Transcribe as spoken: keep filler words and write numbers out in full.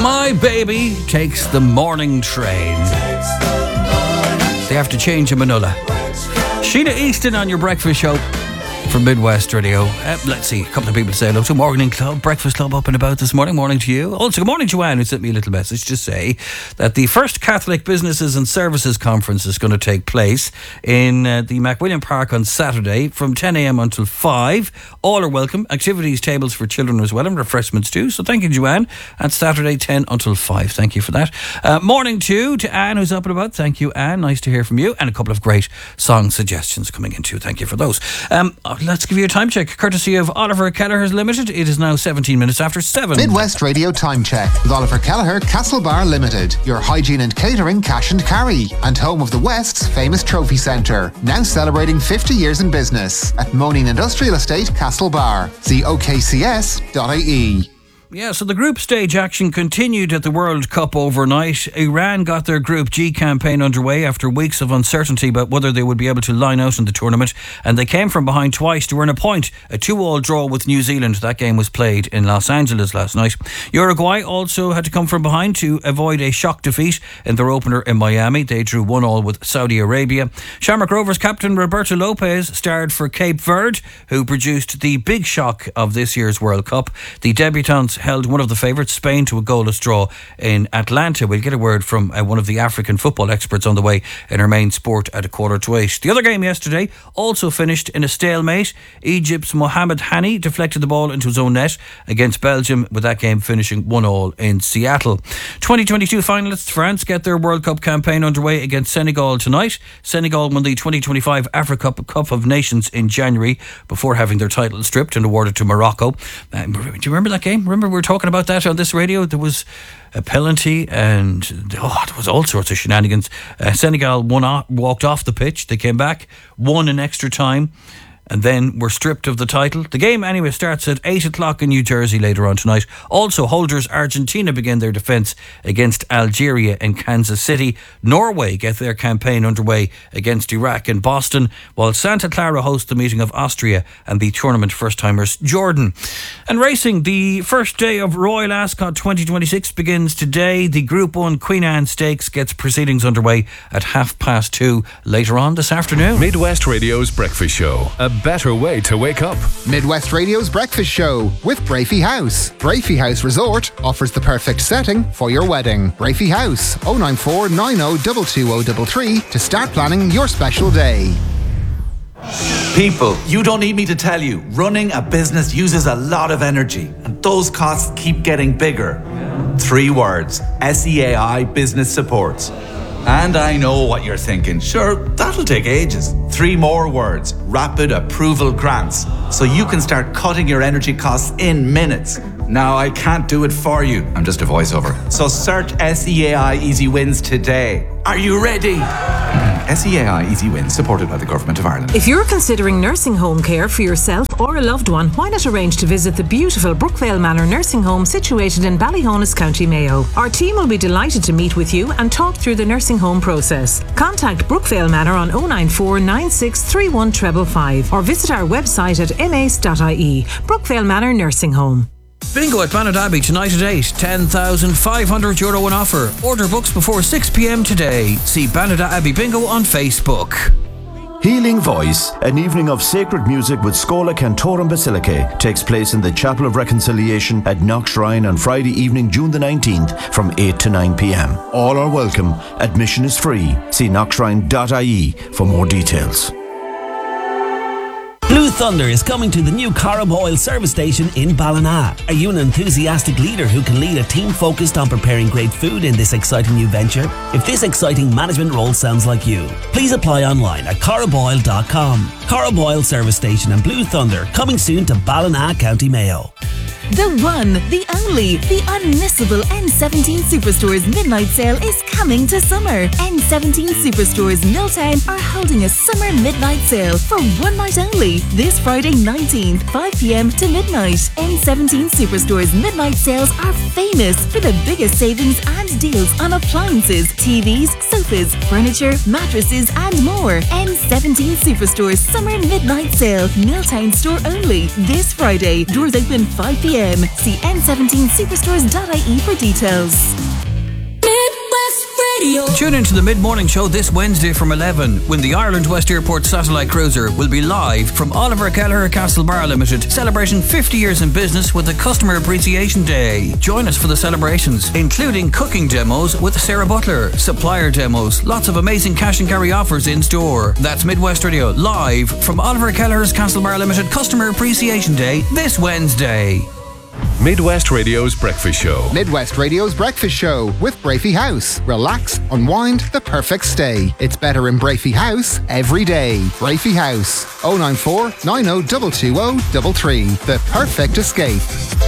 My baby takes the morning train. They have to change in Manila. Sheena Easton on your breakfast show from Midwest Radio. Uh, let's see, a couple of people say hello to Morning Club, Breakfast Club up and about this morning. Morning to you. Also, good morning, Joanne, who sent me a little message to say that the first Catholic Businesses and Services Conference is going to take place in uh, the McWilliam Park on Saturday from ten a.m. until five. All are welcome. Activities, tables for children as well, and refreshments too. So thank you, Joanne. And Saturday, ten until five. Thank you for that. Uh, morning too to Anne, who's up and about. Thank you, Anne. Nice to hear from you. And a couple of great song suggestions coming in too. Thank you for those. Um, Let's give you a time check, courtesy of Oliver Kelleher's Limited. It is now seventeen minutes after seven. Midwest Radio time check with Oliver Kelleher, Castlebar Limited. Your hygiene and catering cash and carry. And home of the West's famous trophy centre. Now celebrating fifty years in business. At Monin Industrial Estate, Castlebar. See O K C S dot I E. Yeah, so the group stage action continued at the World Cup overnight. Iran got their Group G campaign underway after weeks of uncertainty about whether they would be able to line out in the tournament, and they came from behind twice to earn a point. A two-all draw with New Zealand. That game was played in Los Angeles last night. Uruguay also had to come from behind to avoid a shock defeat in their opener in Miami. They drew one all with Saudi Arabia. Shamrock Rovers captain Roberto Lopez starred for Cape Verde, who produced the big shock of this year's World Cup. The debutants held one of the favourites, Spain, to a goalless draw in Atlanta. We'll get a word from uh, one of the African football experts on the way in our main sport at a quarter to eight. The other game yesterday also finished in a stalemate. Egypt's Mohamed Hani deflected the ball into his own net against Belgium, with that game finishing one all in Seattle. twenty twenty-two finalists France get their World Cup campaign underway against Senegal tonight. Senegal won the twenty twenty-five Africa Cup, Cup of Nations in January before having their title stripped and awarded to Morocco. Um, do you remember that game? Remember we were talking about that on this radio? There was a penalty and oh, there was all sorts of shenanigans. Uh, Senegal won off, walked off the pitch. They came back, won in extra time, and then were stripped of the title. The game anyway starts at eight o'clock in New Jersey later on tonight. Also, holders Argentina begin their defence against Algeria in Kansas City. Norway get their campaign underway against Iraq in Boston, while Santa Clara hosts the meeting of Austria and the tournament first-timers Jordan. And racing, the first day of Royal Ascot twenty twenty-six begins today. The Group one Queen Anne Stakes gets proceedings underway at half past two later on this afternoon. Midwest Radio's Breakfast Show. A better way to wake up. Midwest Radio's Breakfast Show with Brafey House. Brafey House Resort offers the perfect setting for your wedding. Brafey House, oh nine four nine oh two two oh three three to start planning your special day. People, you don't need me to tell you, running a business uses a lot of energy, and those costs keep getting bigger. Three words: S E A I Business Support. And I know what you're thinking. Sure, that'll take ages. Three more words: Rapid Approval Grants. So you can start cutting your energy costs in minutes. Now, I can't do it for you. I'm just a voiceover. So search S E A I Easy Wins today. Are you ready? S E A I Easy Wins, supported by the Government of Ireland. If you're considering nursing home care for yourself or a loved one, why not arrange to visit the beautiful Brookvale Manor Nursing Home situated in Ballyhonus, County Mayo. Our team will be delighted to meet with you and talk through the nursing home process. Contact Brookvale Manor on oh nine four nine six three one five five five or visit our website at m a c e dot i e. Brookvale Manor Nursing Home. Bingo at Bannadabbey tonight at eight. ten thousand five hundred euro on offer. Order books before six p.m. today. See Bannadabbey Bingo on Facebook. Healing Voice, an evening of sacred music with Schola Cantorum Basilicae, takes place in the Chapel of Reconciliation at Knockshrine on Friday evening, June the nineteenth from eight to nine p.m. All are welcome. Admission is free. See knockshrine dot i e for more details. Blue Thunder is coming to the new Corrib Oil service station in Ballina. Are you an enthusiastic leader who can lead a team focused on preparing great food in this exciting new venture? If this exciting management role sounds like you, please apply online at corrib oil dot com. Corrib Oil service station and Blue Thunder coming soon to Ballina, County Mayo. The one, the only, the unmissable N seventeen Superstores Midnight Sale is coming to summer. N seventeen Superstores Milltown are holding a summer midnight sale for one night only. This Friday nineteenth, five p.m. to midnight. N seventeen Superstores Midnight Sales are famous for the biggest savings and deals on appliances, T Vs, sofas, furniture, mattresses and more. N seventeen Superstore's Summer Midnight Sale, Milltown store only. This Friday. Doors open five p m. See n seventeen superstores dot I E for details. Tune into the mid-morning show this Wednesday from eleven when the Ireland West Airport Satellite Cruiser will be live from Oliver Kelleher Castlebar Limited, celebrating fifty years in business with the Customer Appreciation Day. Join us for the celebrations, including cooking demos with Sarah Butler, supplier demos, lots of amazing cash and carry offers in store. That's Midwest Radio, live from Oliver Kelleher's Castlebar Limited Customer Appreciation Day this Wednesday. Midwest Radio's Breakfast Show. Midwest Radio's Breakfast Show with Brafey House. Relax, unwind, the perfect stay. It's better in Brafey House every day. Brafey House, oh nine four, nine oh two two oh three three. The perfect escape.